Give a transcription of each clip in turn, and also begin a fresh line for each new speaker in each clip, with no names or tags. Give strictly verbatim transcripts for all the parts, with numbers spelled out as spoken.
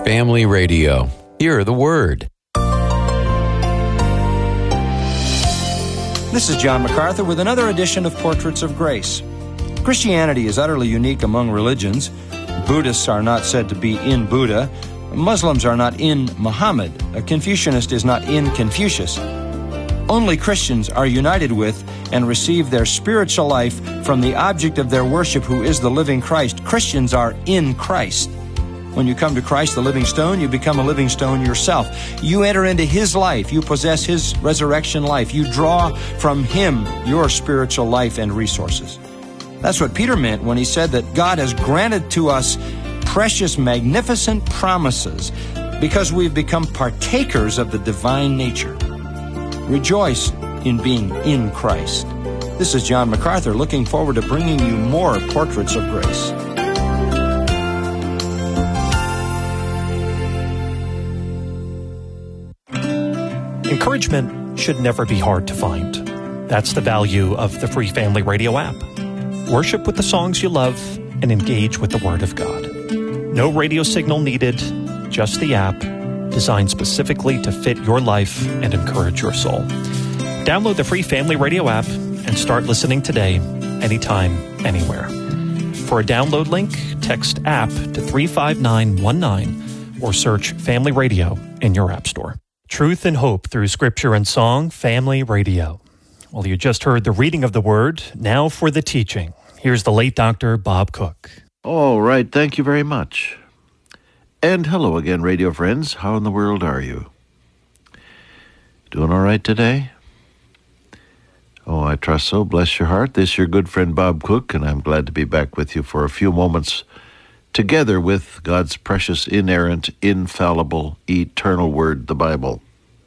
Family Radio. Hear the Word.
This is John MacArthur with another edition of Portraits of Grace. Christianity is utterly unique among religions. Buddhists are not said to be in Buddha. Muslims are not in Muhammad. A Confucianist is not in Confucius. Only Christians are united with and receive their spiritual life from the object of their worship, who is the living Christ. Christians are in Christ. When you come to Christ, the living stone, you become a living stone yourself. You enter into His life. You possess His resurrection life. You draw from Him your spiritual life and resources. That's what Peter meant when he said that God has granted to us precious, magnificent promises because we've become partakers of the divine nature. Rejoice in being in Christ. This is John MacArthur, looking forward to bringing you more Portraits of Grace.
Encouragement should never be hard to find. That's the value of the Free Family Radio app. Worship with the songs you love and engage with the Word of God. No radio signal needed, just the app, designed specifically to fit your life and encourage your soul. Download the Free Family Radio app and start listening today, anytime, anywhere. For a download link, text app to three five nine one nine or search Family Radio in your app store. Truth and hope through Scripture and song, Family Radio. Well, you just heard the reading of the Word. Now for the teaching. Here's the late Doctor Bob Cook.
All right, thank you very much. And hello again, radio friends. How in the world are you? Doing all right today? Oh, I trust so. Bless your heart. This is your good friend Bob Cook, and I'm glad to be back with you for a few moments together with God's precious, inerrant, infallible, eternal Word, the Bible.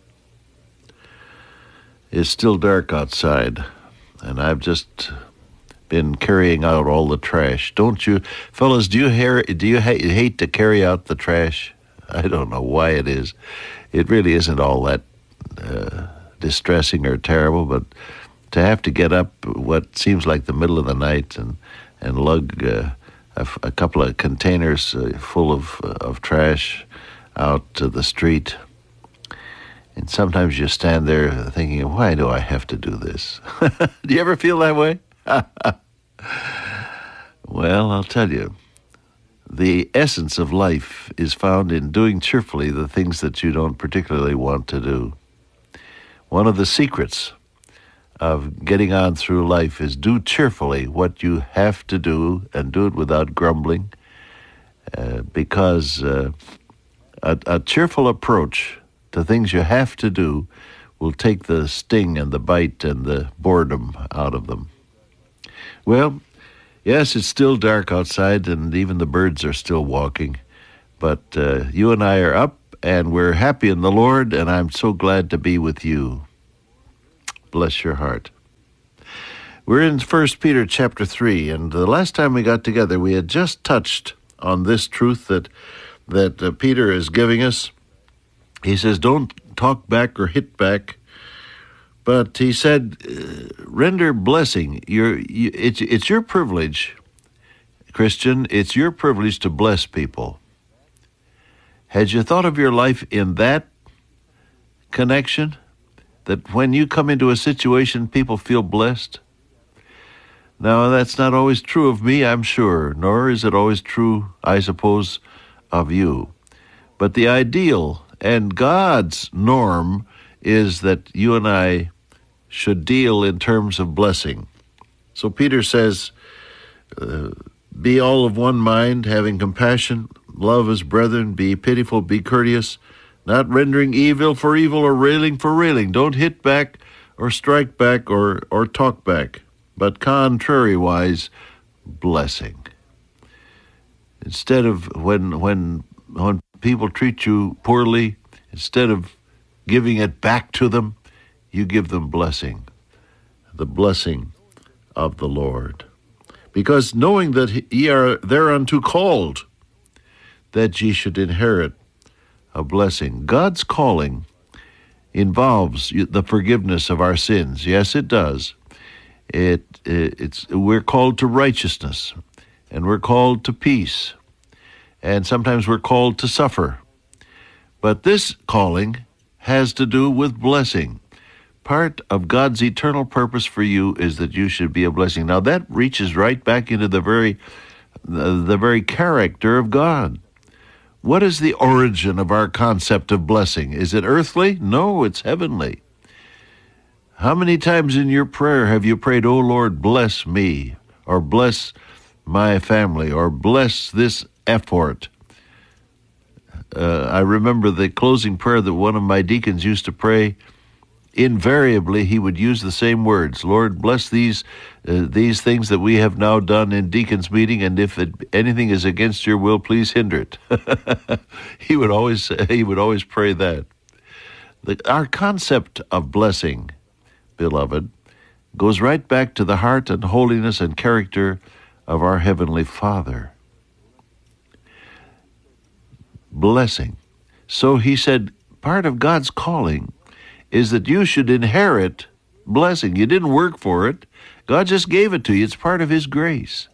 It's still dark outside, and I've just been carrying out all the trash. Don't you, fellas, do you, hear, do you ha- hate to carry out the trash? I don't know why it is. It really isn't all that uh, distressing or terrible, but to have to get up what seems like the middle of the night and, and lug uh, a, a couple of containers uh, full of, uh, of trash out to the street. And sometimes you stand there thinking, why do I have to do this? Do you ever feel that way? Well, I'll tell you, the essence of life is found in doing cheerfully the things that you don't particularly want to do. One of the secrets of getting on through life is do cheerfully what you have to do and do it without grumbling, uh, because uh, a, a cheerful approach to things you have to do will take the sting and the bite and the boredom out of them. Well, yes, it's still dark outside and even the birds are still walking, but uh, you and I are up and we're happy in the Lord, and I'm so glad to be with you. Bless your heart. We're in First Peter chapter three, and the last time we got together, we had just touched on this truth that that uh, Peter is giving us. He says, don't talk back or hit back, but he said, uh, render blessing. Your, you, it's, it's your privilege, Christian, it's your privilege to bless people. Had you thought of your life in that connection? That when you come into a situation, people feel blessed? Now, that's not always true of me, I'm sure, nor is it always true, I suppose, of you. But the ideal and God's norm is that you and I should deal in terms of blessing. So Peter says, uh, be all of one mind, having compassion, love as brethren, be pitiful, be courteous, not rendering evil for evil or railing for railing. Don't hit back or strike back or, or talk back, but contrariwise, blessing. Instead of when when when people treat you poorly, instead of giving it back to them, you give them blessing, the blessing of the Lord. Because knowing that ye are thereunto called, that ye should inherit a blessing. God's calling involves the forgiveness of our sins. Yes, it does. It, it it's we're called to righteousness, and we're called to peace, and sometimes we're called to suffer But this calling has to do with blessing. Part of God's eternal purpose for you is that you should be a blessing. Now that reaches right back into the very, the, the very character of God. What is the origin of our concept of blessing? Is it earthly? No, it's heavenly. How many times in your prayer have you prayed, "Oh Lord, bless me," or "Bless my family," or "Bless this effort"? Uh, I remember the closing prayer that one of my deacons used to pray. Invariably, he would use the same words: "Lord, bless these uh, these things that we have now done in deacons' meeting, and if it, anything is against your will, please hinder it." he would always he would always pray that. The, our concept of blessing, beloved, goes right back to the heart and holiness and character of our Heavenly Father. Blessing. So he said, part of God's calling is that you should inherit blessing. You didn't work for it. God just gave it to you. It's part of His grace.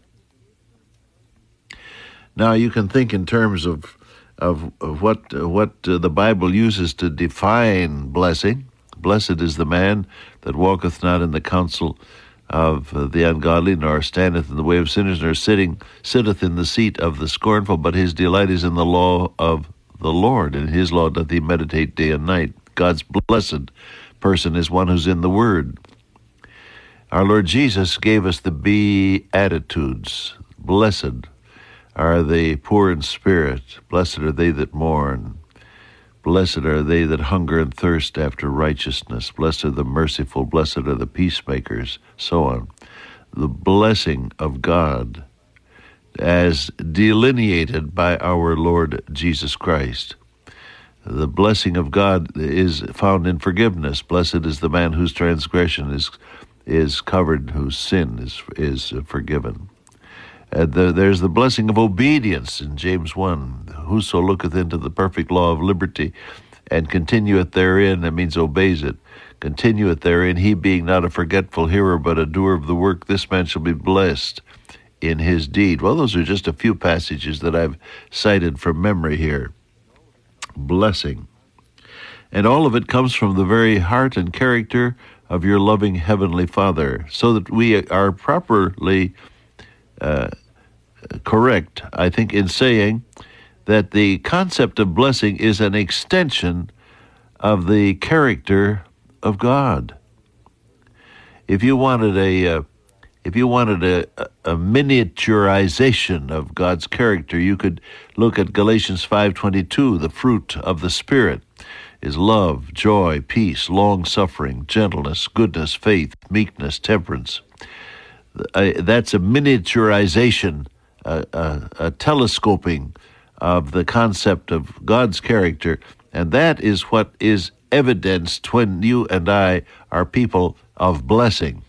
Now you can think in terms of of, of what uh, what uh, the Bible uses to define blessing. Blessed is the man that walketh not in the counsel of uh, the ungodly, nor standeth in the way of sinners, nor sitting sitteth in the seat of the scornful, but his delight is in the law of the Lord, and His law doth he meditate day and night. God's blessed person is one who's in the Word. Our Lord Jesus gave us the Beatitudes. Blessed are the poor in spirit. Blessed are they that mourn. Blessed are they that hunger and thirst after righteousness. Blessed are the merciful. Blessed are the peacemakers. So on. The blessing of God as delineated by our Lord Jesus Christ. The blessing of God is found in forgiveness. Blessed is the man whose transgression is is covered, whose sin is is forgiven. And the, there's the blessing of obedience in James one. Whoso looketh into the perfect law of liberty and continueth therein, that means obeys it, continueth therein, he being not a forgetful hearer but a doer of the work, this man shall be blessed in his deed. Well, those are just a few passages that I've cited from memory here. Blessing. And all of it comes from the very heart and character of your loving Heavenly Father, so that we are properly uh, correct, I think, in saying that the concept of blessing is an extension of the character of God. If you wanted a uh, if you wanted a, a miniaturization of God's character, you could look at Galatians five twenty-two. The fruit of the Spirit is love, joy, peace, long-suffering, gentleness, goodness, faith, meekness, temperance. Uh, that's a miniaturization, uh, uh, a telescoping of the concept of God's character, and that is what is evidenced when you and I are people of blessing.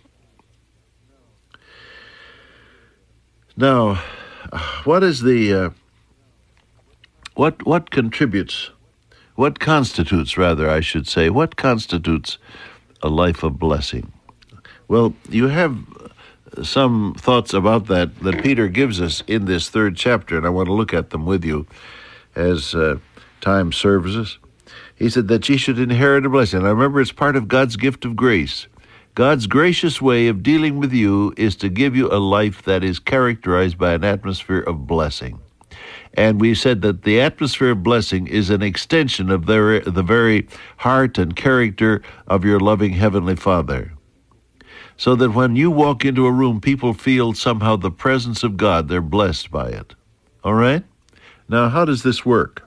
Now, what is the uh, what what contributes, what constitutes, rather, I should say, what constitutes a life of blessing? Well, you have some thoughts about that that Peter gives us in this third chapter, and I want to look at them with you as uh, time serves us. He said that ye should inherit a blessing. And I remember it's part of God's gift of grace. God's gracious way of dealing with you is to give you a life that is characterized by an atmosphere of blessing. And we said that the atmosphere of blessing is an extension of the, the very heart and character of your loving Heavenly Father. So that when you walk into a room, people feel somehow the presence of God. They're blessed by it. All right? Now, how does this work?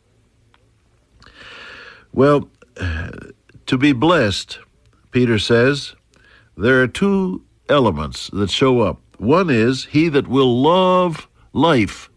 Well, to be blessed, Peter says, there are two elements that show up. One is he that will love life.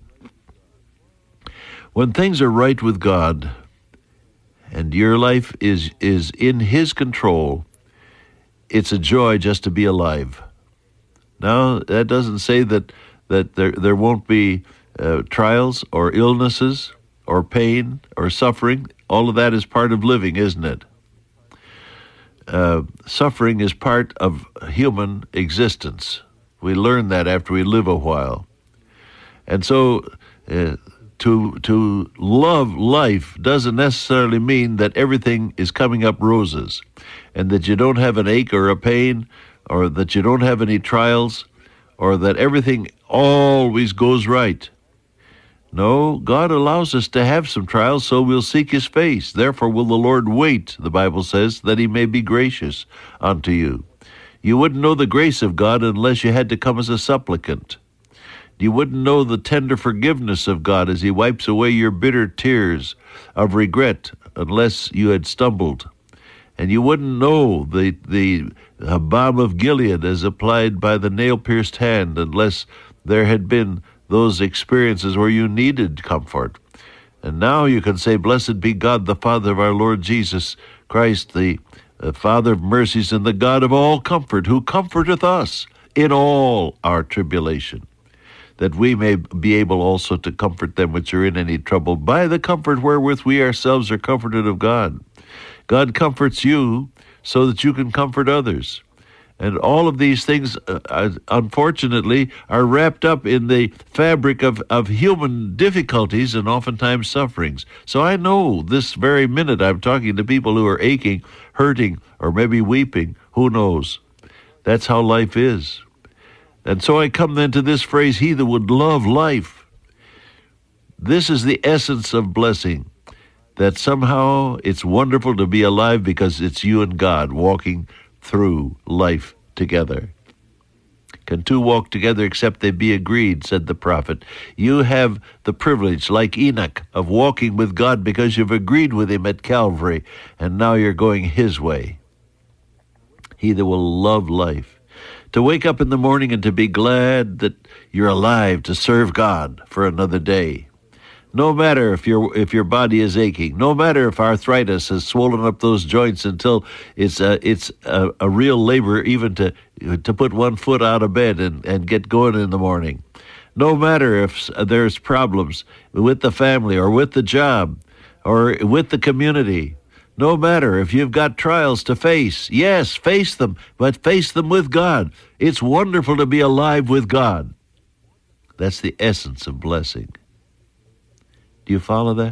When things are right with God and your life is, is in His control, it's a joy just to be alive. Now, that doesn't say that, that there, there won't be uh, trials or illnesses or pain or suffering. All of that is part of living, isn't it? Uh, suffering is part of human existence. We learn that after we live a while. And so uh, to to love life doesn't necessarily mean that everything is coming up roses and that you don't have an ache or a pain or that you don't have any trials or that everything always goes right. No, God allows us to have some trials so we'll seek his face. Therefore will the Lord wait, the Bible says, that he may be gracious unto you. You wouldn't know the grace of God unless you had to come as a supplicant. You wouldn't know the tender forgiveness of God as he wipes away your bitter tears of regret unless you had stumbled. And you wouldn't know the, the balm of Gilead as applied by the nail-pierced hand unless there had been those experiences where you needed comfort. And now you can say, blessed be God, the Father of our Lord Jesus Christ, the, the Father of mercies and the God of all comfort, who comforteth us in all our tribulation, that we may be able also to comfort them which are in any trouble by the comfort wherewith we ourselves are comforted of God. God comforts you so that you can comfort others. And all of these things, uh, unfortunately, are wrapped up in the fabric of, of human difficulties and oftentimes sufferings. So I know this very minute I'm talking to people who are aching, hurting, or maybe weeping. Who knows? That's how life is. And so I come then to this phrase, he that would love life. This is the essence of blessing, that somehow it's wonderful to be alive because it's you and God walking through life together. Can two walk together except they be agreed, said the prophet. You have the privilege, like Enoch, of walking with God because you've agreed with him at Calvary, and now you're going his way. He that will love life. To wake up in the morning and to be glad that you're alive to serve God for another day. No matter if your if your body is aching, no matter if arthritis has swollen up those joints until it's a, it's a, a real labor even to to put one foot out of bed and, and get going in the morning. No matter if there's problems with the family or with the job or with the community. No matter if you've got trials to face. Yes, face them, but face them with God. It's wonderful to be alive with God. That's the essence of blessing. Do you follow that?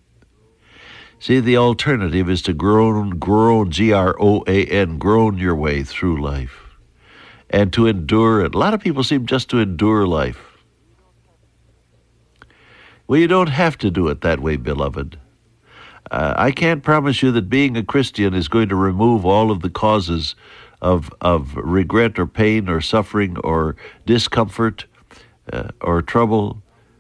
See, the alternative is to groan, groan, G R O A N, groan your way through life. And to endure it. A lot of people seem just to endure life. Well, you don't have to do it that way, beloved. Uh, I can't promise you that being a Christian is going to remove all of the causes of, of regret or pain or suffering or discomfort uh, or trouble.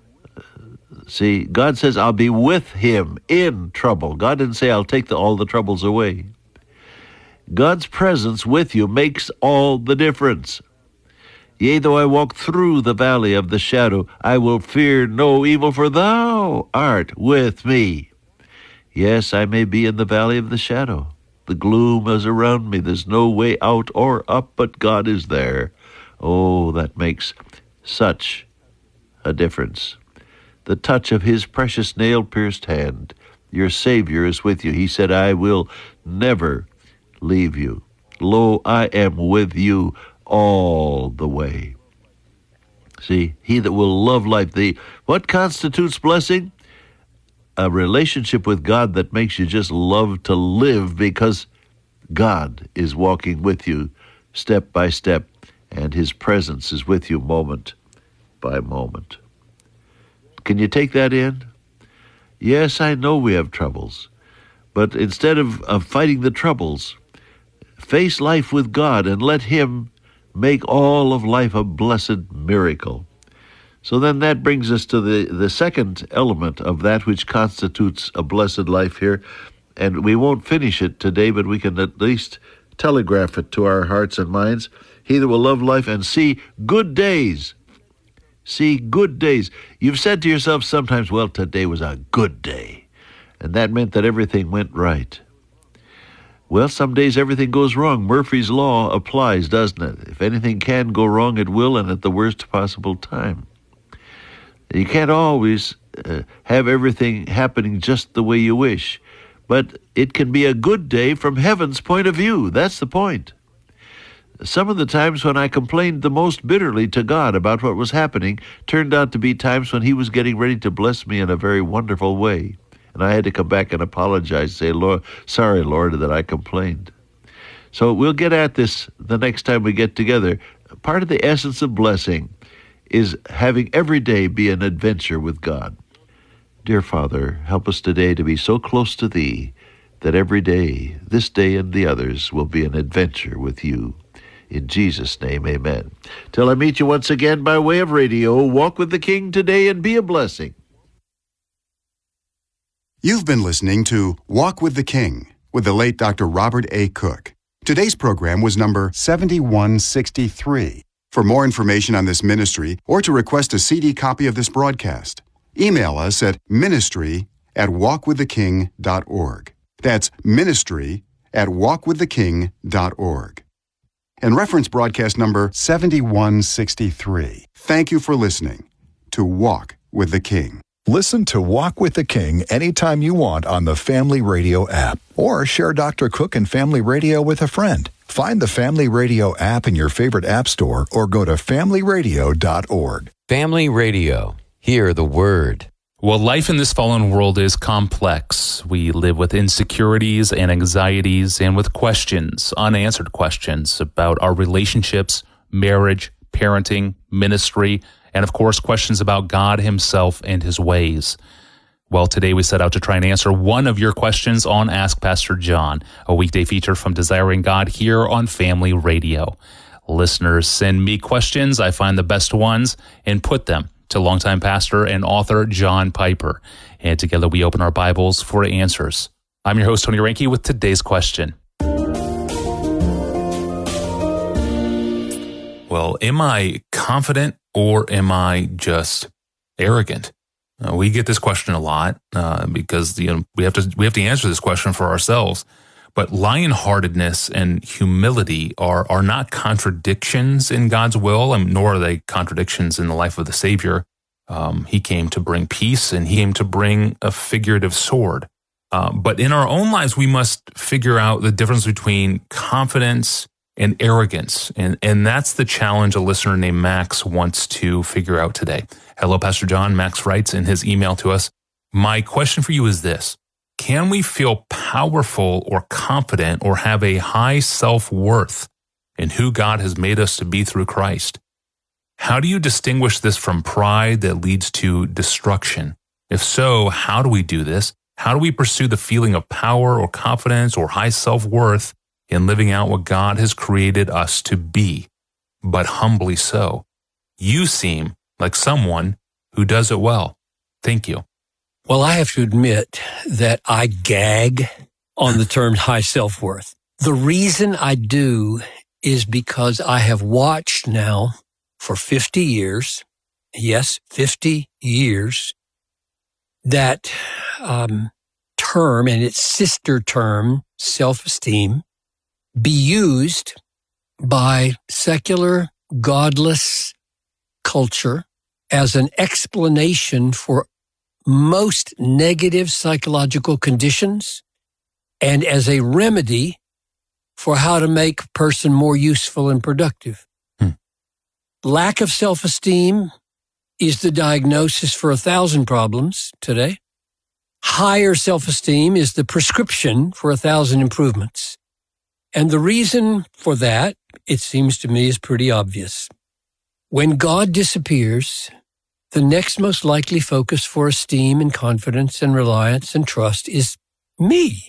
See, God says, I'll be with him in trouble. God didn't say, I'll take the, all the troubles away. God's presence with you makes all the difference. Yea, though I walk through the valley of the shadow, I will fear no evil, for thou art with me. Yes, I may be in the valley of the shadow. The gloom is around me. There's no way out or up, but God is there. Oh, that makes such a difference. The touch of his precious nail-pierced hand. Your Savior is with you. He said, I will never leave you. Lo, I am with you all the way. See, he that will love life. The, what constitutes blessing? A relationship with God that makes you just love to live because God is walking with you step by step, and his presence is with you moment by moment. Can you take that in? Yes, I know we have troubles, but instead of, of fighting the troubles, face life with God and let him make all of life a blessed miracle. So then that brings us to the, the second element of that which constitutes a blessed life here. And we won't finish it today, but we can at least telegraph it to our hearts and minds. He that will love life and see good days. See good days. You've said to yourself sometimes, well, today was a good day. And that meant that everything went right. Well, some days everything goes wrong. Murphy's Law applies, doesn't it? If anything can go wrong, it will, and at the worst possible time. You can't always uh, have everything happening just the way you wish, but it can be a good day from heaven's point of view. That's the point. Some of the times when I complained the most bitterly to God about what was happening turned out to be times when he was getting ready to bless me in a very wonderful way. And I had to come back and apologize, say, Lord, sorry, Lord, that I complained. So we'll get at this the next time we get together. Part of the essence of blessing is having every day be an adventure with God. Dear Father, help us today to be so close to Thee that every day, this day and the others, will be an adventure with You. In Jesus' name, amen. Till I meet you once again by way of radio, walk with the King today and be a blessing.
You've been listening to Walk with the King with the late Doctor Robert A. Cook. Today's program was number seventy-one sixty-three. For more information on this ministry or to request a C D copy of this broadcast, email us at ministry at walk with the king dot org. That's ministry at walk with the king dot org. And reference broadcast number seventy-one sixty-three. Thank you for listening to Walk with the King.
Listen to Walk with the King anytime you want on the Family Radio app, or share Doctor Cook and Family Radio with a friend. Find the Family Radio app in your favorite app store or go to family radio dot org.
Family Radio. Hear the Word.
Well, life in this fallen world is complex. We live with insecurities and anxieties and with questions, unanswered questions about our relationships, marriage, parenting, ministry, and of course, questions about God Himself and His ways. Well, today we set out to try and answer one of your questions on Ask Pastor John, a weekday feature from Desiring God here on Family Radio. Listeners send me questions. I find the best ones and put them to longtime pastor and author John Piper. And together we open our Bibles for answers. I'm your host, Tony Reinke, with today's question. Well, am I confident or am I just arrogant? Uh, we get this question a lot uh, because you know we have to we have to answer this question for ourselves. But lionheartedness and humility are are not contradictions in God's will, and nor are they contradictions in the life of the Savior. Um, he came to bring peace, and He came to bring a figurative sword. Uh, but in our own lives, we must figure out the difference between confidence and arrogance, and and that's the challenge a listener named Max wants to figure out today. Hello, Pastor John. Max writes in his email to us, my question for you is this. Can we feel powerful or confident or have a high self-worth in who God has made us to be through Christ? How do you distinguish this from pride that leads to destruction? If so, how do we do this? How do we pursue the feeling of power or confidence or high self-worth in living out what God has created us to be, but humbly so? You seem like someone who does it well. Thank you.
Well, I have to admit that I gag on the term high self-worth. The reason I do is because I have watched now for fifty years, yes, fifty years, that um, term and its sister term, self-esteem, be used by secular, godless culture as an explanation for most negative psychological conditions and as a remedy for how to make a person more useful and productive. Hmm. Lack of self-esteem is the diagnosis for a thousand problems today. Higher self-esteem is the prescription for a thousand improvements. And the reason for that, it seems to me, is pretty obvious. When God disappears, the next most likely focus for esteem and confidence and reliance and trust is me,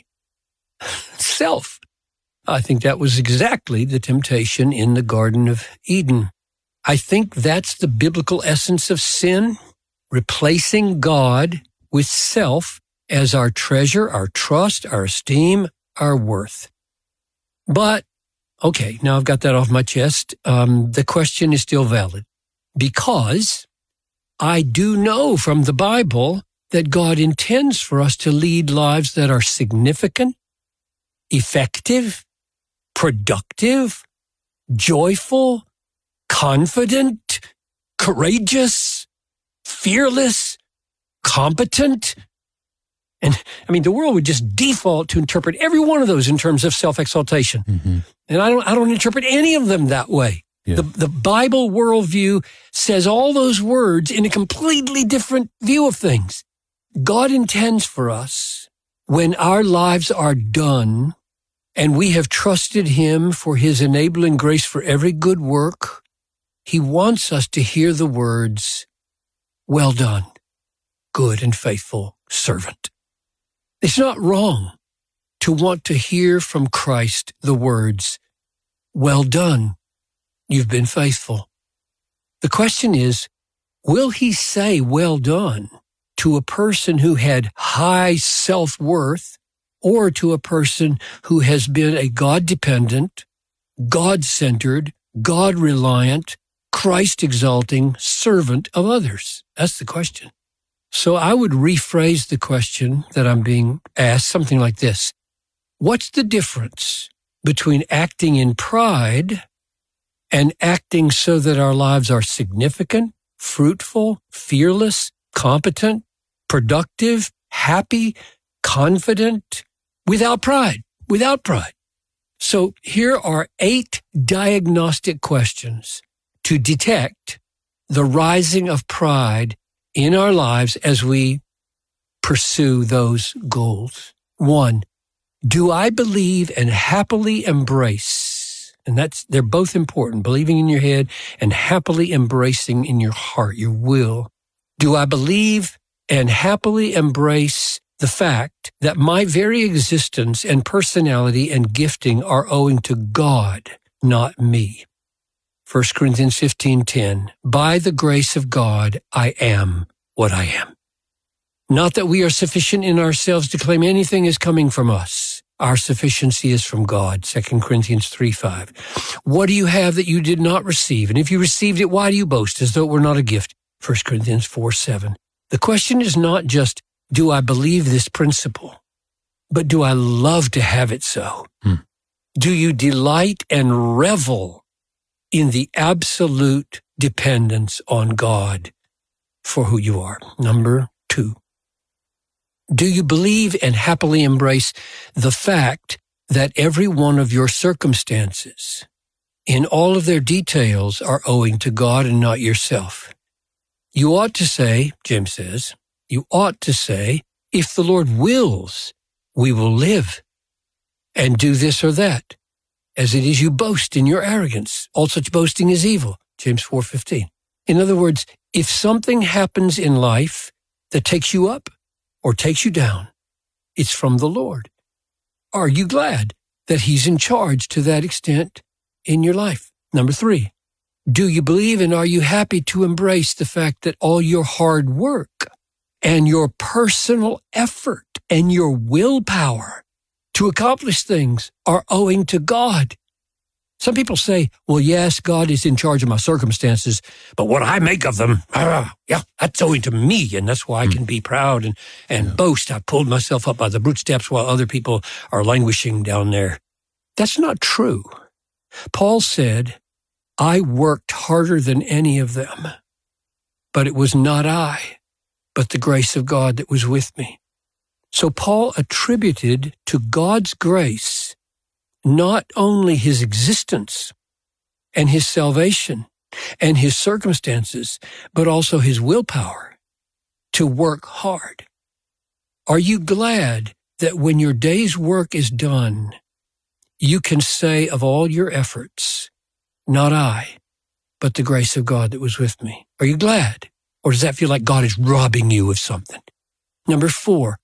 self. I think that was exactly the temptation in the Garden of Eden. I think that's the biblical essence of sin, replacing God with self as our treasure, our trust, our esteem, our worth. But, okay, now I've got that off my chest. Um, the question is still valid because I do know from the Bible that God intends for us to lead lives that are significant, effective, productive, joyful, confident, courageous, fearless, competent. And I mean, the world would just default to interpret every one of those in terms of self-exaltation. Mm-hmm. And I don't, I don't interpret any of them that way.
Yeah.
The, the Bible worldview says all those words in a completely different view of things. God intends for us, when our lives are done and we have trusted him for his enabling grace for every good work, he wants us to hear the words, well done, good and faithful servant. It's not wrong to want to hear from Christ the words, well done, you've been faithful. The question is, will he say well done to a person who had high self-worth or to a person who has been a God-dependent, God-centered, God-reliant, Christ-exalting servant of others? That's the question. So I would rephrase the question that I'm being asked, something like this. What's the difference between acting in pride and acting so that our lives are significant, fruitful, fearless, competent, productive, happy, confident, without pride, without pride? So here are eight diagnostic questions to detect the rising of pride in our lives as we pursue those goals. One, do I believe and happily embrace, and that's, they're both important, believing in your head and happily embracing in your heart, your will. Do I believe and happily embrace the fact that my very existence and personality and gifting are owing to God, not me? First Corinthians fifteen ten, by the grace of God, I am what I am. Not that we are sufficient in ourselves to claim anything is coming from us. Our sufficiency is from God, Second Corinthians three five. What do you have that you did not receive? And if you received it, why do you boast as though it were not a gift? First Corinthians four seven. The question is not just, do I believe this principle, but do I love to have it so? Hmm. Do you delight and revel in the absolute dependence on God for who you are? Number two, do you believe and happily embrace the fact that every one of your circumstances, in all of their details, are owing to God and not yourself? You ought to say, Jim says, you ought to say, if the Lord wills, we will live and do this or that. As it is you boast in your arrogance. All such boasting is evil, James four fifteen. In other words, if something happens in life that takes you up or takes you down, it's from the Lord. Are you glad that he's in charge to that extent in your life? Number three, do you believe and are you happy to embrace the fact that all your hard work and your personal effort and your willpower to accomplish things are owing to God? Some people say, well, yes, God is in charge of my circumstances, but what I make of them, ah, yeah, that's owing to me, and that's why I can be proud and, and yeah. boast. I pulled myself up by the bootstraps while other people are languishing down there. That's not true. Paul said, I worked harder than any of them, but it was not I, but the grace of God that was with me. So Paul attributed to God's grace not only his existence and his salvation and his circumstances, but also his willpower to work hard. Are you glad that when your day's work is done, you can say of all your efforts, not I, but the grace of God that was with me? Are you glad? Or does that feel like God is robbing you of something? Number four,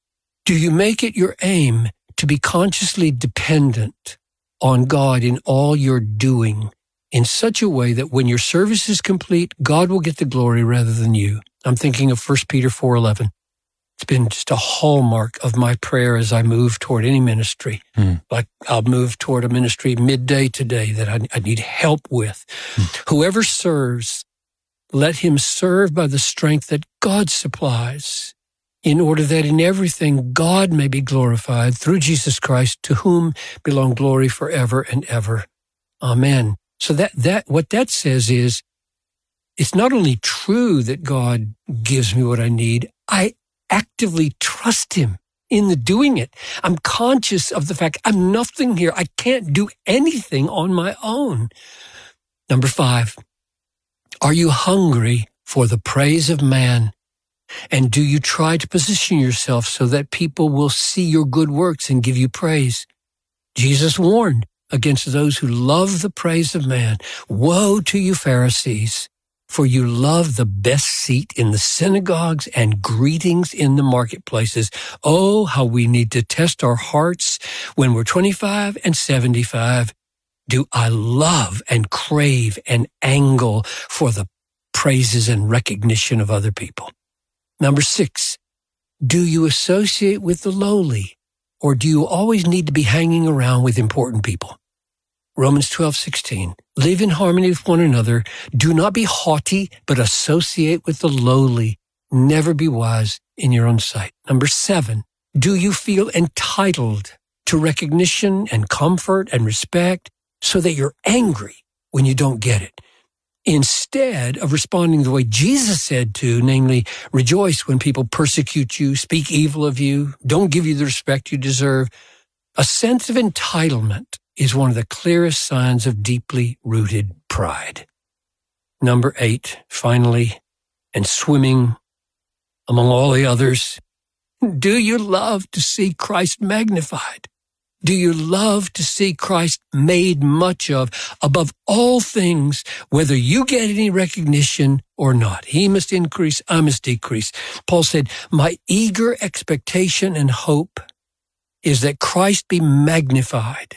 do you make it your aim to be consciously dependent on God in all you're doing in such a way that when your service is complete, God will get the glory rather than you? I'm thinking of First Peter four eleven. It's been just a hallmark of my prayer as I move toward any ministry. Hmm. Like I'll move toward a ministry midday today that I, I need help with. Hmm. Whoever serves, let him serve by the strength that God supplies, in order that in everything God may be glorified through Jesus Christ, to whom belong glory forever and ever. Amen. So that, that, what that says is, it's not only true that God gives me what I need, I actively trust him in the doing it. I'm conscious of the fact I'm nothing here. I can't do anything on my own. Number five, are you hungry for the praise of man? And do you try to position yourself so that people will see your good works and give you praise? Jesus warned against those who love the praise of man. Woe to you, Pharisees, for you love the best seat in the synagogues and greetings in the marketplaces. Oh, how we need to test our hearts when we're twenty-five and seventy-five. Do I love and crave and angle for the praises and recognition of other people? Number six, do you associate with the lowly, or do you always need to be hanging around with important people? Romans twelve sixteen, live in harmony with one another. Do not be haughty, but associate with the lowly. Never be wise in your own sight. Number seven, do you feel entitled to recognition and comfort and respect so that you're angry when you don't get it, instead of responding the way Jesus said to, namely, rejoice when people persecute you, speak evil of you, don't give you the respect you deserve? A sense of entitlement is one of the clearest signs of deeply rooted pride. Number eight, finally, and swimming among all the others, do you love to see Christ magnified? Do you love to see Christ made much of above all things, whether you get any recognition or not? He must increase, I must decrease. Paul said, my eager expectation and hope is that Christ be magnified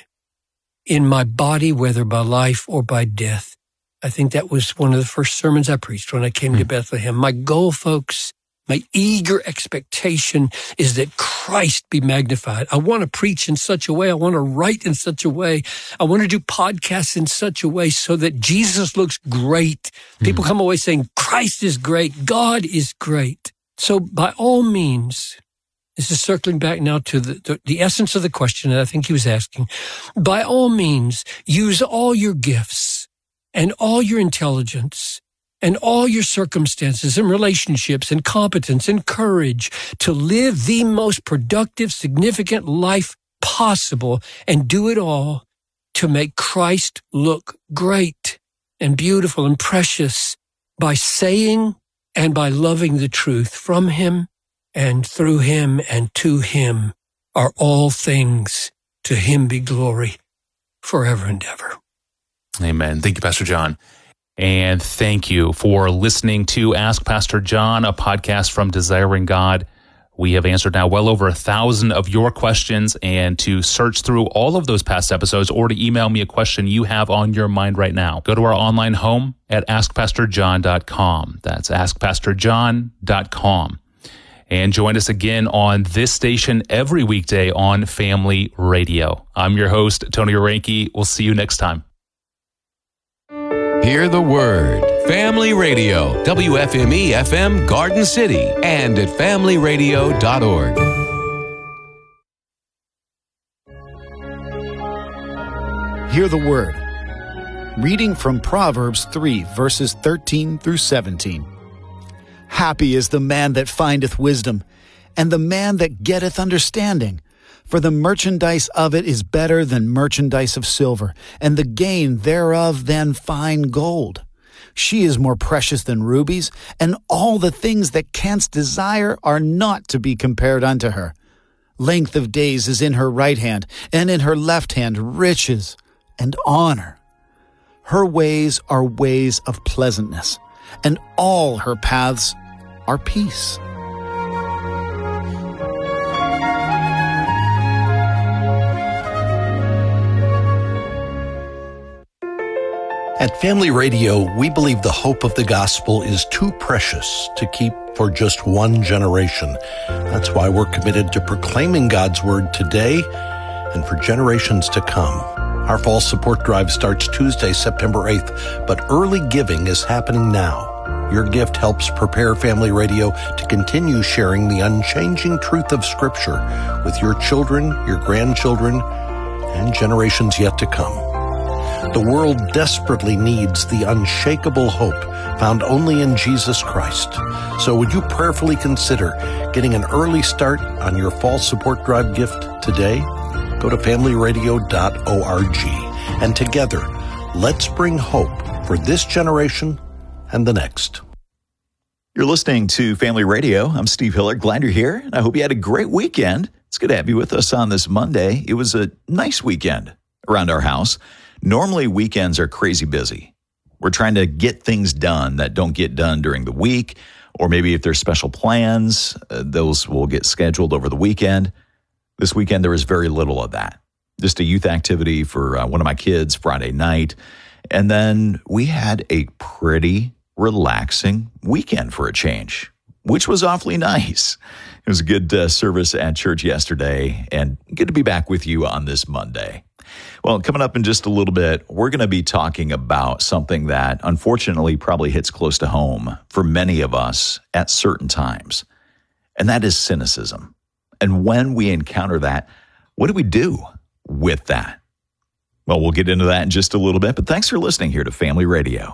in my body, whether by life or by death. I think that was one of the first sermons I preached when I came mm. to Bethlehem. My goal, folks, my eager expectation is that Christ be magnified. I want to preach in such a way. I want to write in such a way. I want to do podcasts in such a way so that Jesus looks great. People mm. come away saying, Christ is great. God is great. So by all means, this is circling back now to the, the, the essence of the question that I think he was asking. By all means, use all your gifts and all your intelligence and all your circumstances and relationships and competence and courage to live the most productive, significant life possible, and do it all to make Christ look great and beautiful and precious by saying and by loving the truth. From him and through him and to him are all things. To him be glory forever and ever.
Amen. Thank you, Pastor John. And thank you for listening to Ask Pastor John, a podcast from Desiring God. We have answered now well over a thousand of your questions, and to search through all of those past episodes or to email me a question you have on your mind right now, go to our online home at ask pastor john dot com. That's ask pastor john dot com. And join us again on this station every weekday on Family Radio. I'm your host, Tony Oranke. We'll see you next time.
Hear the Word. Family Radio, W F M E F M Garden City, and at family radio dot org.
Hear the Word. Reading from Proverbs three, verses thirteen through seventeen. Happy is the man that findeth wisdom, and the man that getteth understanding. For the merchandise of it is better than merchandise of silver, and the gain thereof than fine gold. She is more precious than rubies, and all the things that canst desire are not to be compared unto her. Length of days is in her right hand, and in her left hand riches and honor. Her ways are ways of pleasantness, and all her paths are peace.
At Family Radio, we believe the hope of the gospel is too precious to keep for just one generation. That's why we're committed to proclaiming God's word today and for generations to come. Our fall support drive starts Tuesday, September eighth, but early giving is happening now. Your gift helps prepare Family Radio to continue sharing the unchanging truth of Scripture with your children, your grandchildren, and generations yet to come. The world desperately needs the unshakable hope found only in Jesus Christ. So would you prayerfully consider getting an early start on your fall support drive gift today? Go to family radio dot org, and together, let's bring hope for this generation and the next.
You're listening to Family Radio. I'm Steve Hiller. Glad you're here, and I hope you had a great weekend. It's good to have you with us on this Monday. It was a nice weekend around our house. Normally, weekends are crazy busy. We're trying to get things done that don't get done during the week, or maybe if there's special plans, uh, those will get scheduled over the weekend. This weekend, there was very little of that. Just a youth activity for uh, one of my kids Friday night. And then we had a pretty relaxing weekend for a change, which was awfully nice. It was a good uh, service at church yesterday, and good to be back with you on this Monday. Well, coming up in just a little bit, we're going to be talking about something that unfortunately probably hits close to home for many of us at certain times, and that is cynicism. And when we encounter that, what do we do with that? Well, we'll get into that in just a little bit, but thanks for listening here to Family Radio.